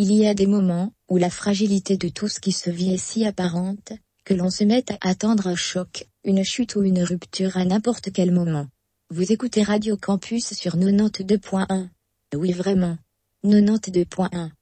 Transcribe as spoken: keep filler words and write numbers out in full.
Il y a des moments, où la fragilité de tout ce qui se vit est si apparente, que l'on se met à attendre un choc, une chute ou une rupture à n'importe quel moment. Vous écoutez Radio Campus sur quatre-vingt-deux point un. Oui vraiment. quatre-vingt-deux point un.